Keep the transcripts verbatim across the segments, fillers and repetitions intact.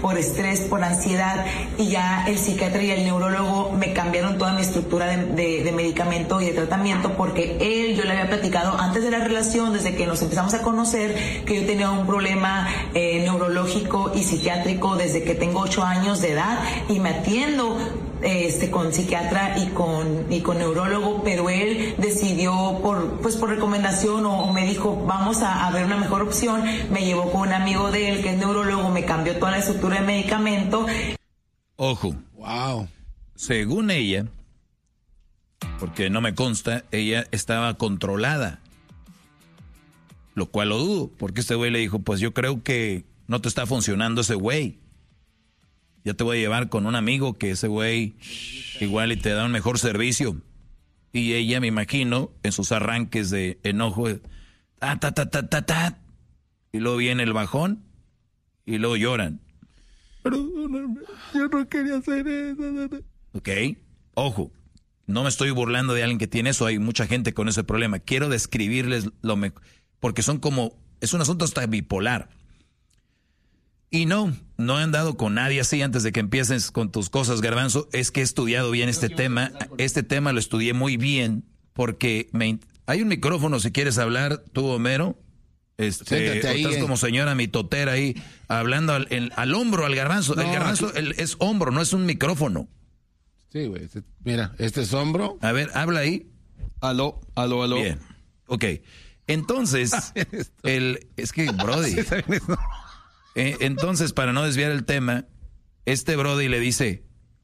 por estrés, por ansiedad, y ya el psiquiatra y el neurólogo me cambiaron toda mi estructura de, de, de medicamento y de tratamiento, porque él, yo le había platicado antes de la relación, desde que nos empezamos a conocer, que yo tenía un problema eh, neurológico y psiquiátrico desde que tengo ocho años de edad, y me atiendo Este, con psiquiatra y con y con neurólogo, pero él decidió por pues por recomendación o, o me dijo vamos a, a ver una mejor opción, me llevó con un amigo de él que es neurólogo, me cambió toda la estructura de medicamento. Ojo, wow. Según ella, porque no me consta, ella estaba controlada, lo cual lo dudo, porque este güey le dijo, pues yo creo que no te está funcionando ese güey. Ya te voy a llevar con un amigo que ese güey igual y te da un mejor servicio. Y ella, me imagino, en sus arranques de enojo, ta, ta, ta, ta, ta, ta, y luego viene el bajón, y luego lloran. Perdóname, yo no quería hacer eso. Ok, ojo, no me estoy burlando de alguien que tiene eso, hay mucha gente con ese problema. Quiero describirles lo mejor, porque son como, es un asunto hasta bipolar. Y no, no he andado con nadie así antes de que empieces con tus cosas, Garbanzo. Es que he estudiado bien este tema. Este tema lo estudié muy bien porque me, hay un micrófono si quieres hablar, tú, Homero. Este, ahí, estás eh. como señora mitotera ahí, hablando al, el, al hombro, al Garbanzo. No, el Garbanzo el, es hombro, no es un micrófono. Sí, güey. Mira, este es hombro. A ver, habla ahí. Aló, aló, aló. Bien, ok. Entonces, el, es que, brody... Eh, entonces, para no desviar el tema, este brody le dice,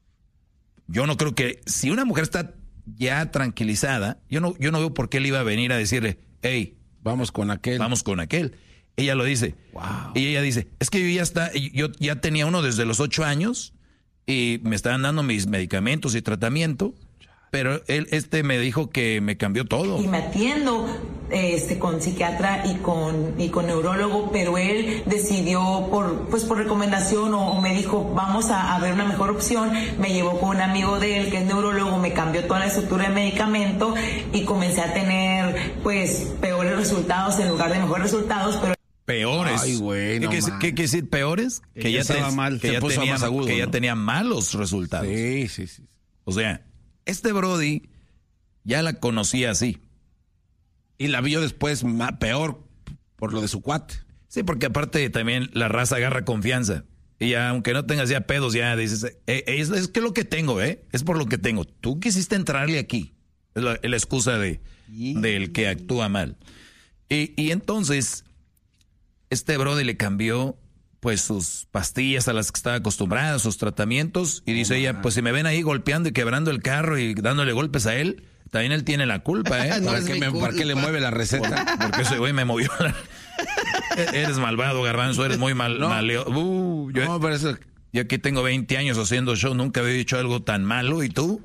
yo no creo que, si una mujer está ya tranquilizada, yo no, yo no veo por qué él iba a venir a decirle, hey, vamos con aquel. Vamos con aquel. Ella lo dice. Wow. Y ella dice, es que yo ya está, yo ya tenía uno desde los ocho años y me estaban dando mis medicamentos y tratamiento. Pero él, este me dijo que me cambió todo. Y me atiendo este, con psiquiatra y con, y con neurólogo, pero él decidió por, pues por recomendación o, o me dijo, vamos a, a ver una mejor opción. Me llevó con un amigo de él que es neurólogo, me cambió toda la estructura de medicamento y comencé a tener, pues, peores resultados en lugar de mejores resultados, pero... Peores. Ay, güey, no ¿Qué, ¿Qué quiere decir peores? Que, que ya estaba mal, que, ya tenía, agudo, que ¿no? ya tenía malos resultados. Sí, sí, sí. O sea... Este brody ya la conocía así. Y la vio después más, peor por lo de su cuate. Sí, porque aparte también la raza agarra confianza. Y ya, aunque no tengas ya pedos, ya dices, eh, es, es que lo que tengo, ¿eh? Es por lo que tengo. Tú quisiste entrarle aquí. Es la, es la excusa de, yeah. del que actúa mal. Y, y entonces, este brody le cambió... pues sus pastillas a las que estaba acostumbrada, sus tratamientos, y dice oh, ella, pues si me ven ahí golpeando y quebrando el carro y dándole golpes a él, también él tiene la culpa, ¿eh? no ¿Para, es qué me, ¿Para qué le mueve la receta? Por, porque ese güey me movió la... Eres malvado, Garbanzo, eres muy mal... No, maleo... uh, yo, no pero eso... yo aquí tengo veinte años haciendo show, nunca había dicho algo tan malo, ¿y tú?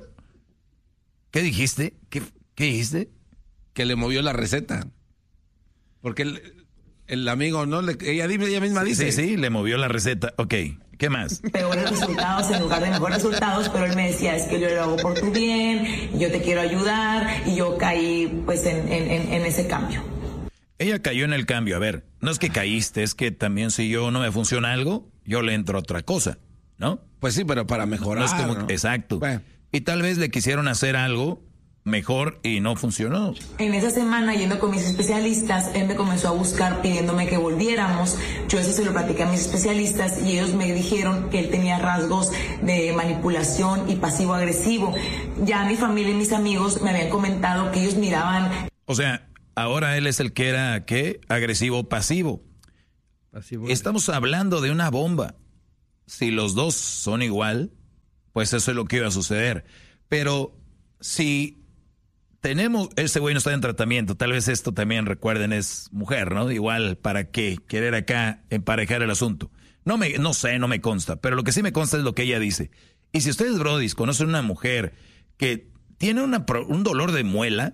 ¿Qué dijiste? ¿Qué, qué dijiste? Que le movió la receta. Porque... El... El amigo, ¿no? Le, ella, ella misma dice. Sí, sí, le movió la receta. Ok, ¿qué más? Peores resultados en lugar de mejores resultados, pero él me decía, es que yo lo hago por tu bien, yo te quiero ayudar, y yo caí pues en, en, en ese cambio. Ella cayó en el cambio. A ver, no es que caíste, es que también si yo no me funciona algo, yo le entro a otra cosa, ¿no? Pues sí, pero para mejorar. No es como, ¿no? Exacto. Bueno. Y tal vez le quisieron hacer algo mejor y no funcionó. En esa semana, yendo con mis especialistas, él me comenzó a buscar pidiéndome que volviéramos. Yo eso se lo platiqué a mis especialistas y ellos me dijeron que él tenía rasgos de manipulación y pasivo-agresivo. Ya mi familia y mis amigos me habían comentado que ellos miraban... O sea, ahora él es el que era, ¿qué? Agresivo-pasivo. Pasivo. Estamos hablando de una bomba. Si los dos son igual, pues eso es lo que iba a suceder. Pero si... Tenemos, ese güey no está en tratamiento, tal vez esto también recuerden es mujer, ¿no? Igual, ¿para qué? Querer acá emparejar el asunto. No me, no sé, no me consta, pero lo que sí me consta es lo que ella dice. Y si ustedes, brodis, conocen una mujer que tiene una, un dolor de muela,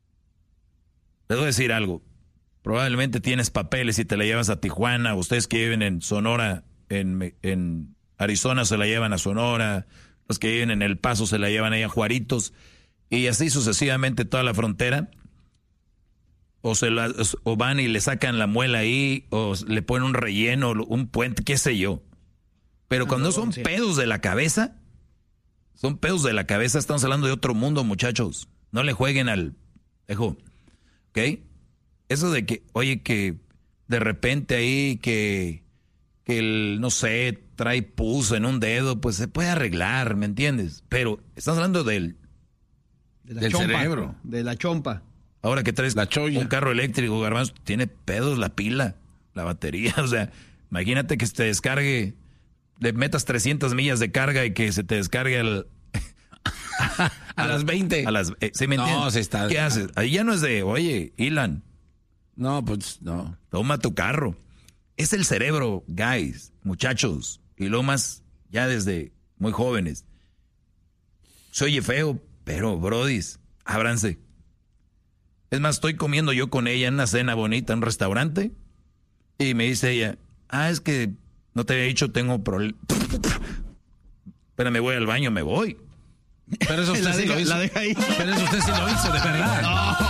les voy a decir algo, probablemente tienes papeles y te la llevas a Tijuana, ustedes que viven en Sonora, en, en Arizona se la llevan a Sonora, los que viven en El Paso se la llevan ahí a Juaritos, y así sucesivamente toda la frontera, o, se la, o van y le sacan la muela ahí, o le ponen un relleno, un puente, qué sé yo. Pero cuando son pedos de la cabeza, son pedos de la cabeza, estamos hablando de otro mundo, muchachos. No le jueguen al... Dejo, ¿ok? Eso de que, oye, que de repente ahí que, que el, no sé, trae pus en un dedo, pues se puede arreglar, ¿me entiendes? Pero estamos hablando del, de la del chompa, cerebro. De la chompa. Ahora que traes la un carro eléctrico, Garbanzo, tiene pedos la pila, la batería. O sea, imagínate que se te descargue, le metas trescientas millas de carga y que se te descargue el... a, a las veinte. A las, eh, ¿sí me no, entiendes? se está... ¿Qué haces? Ahí ya no es de, oye, Ilan. No, pues no. Toma tu carro. Es el cerebro, guys, muchachos. Y lo más, ya desde muy jóvenes. Se oye feo, pero brodis, ábranse. Es más, estoy comiendo yo con ella en una cena bonita en un restaurante. Y me dice ella, ah, es que no te había dicho, tengo problemas. Pero me voy al baño, me voy. Pero eso usted la sí deja, lo hizo. La deja ahí. Pero eso usted sí lo hizo, de verdad. No.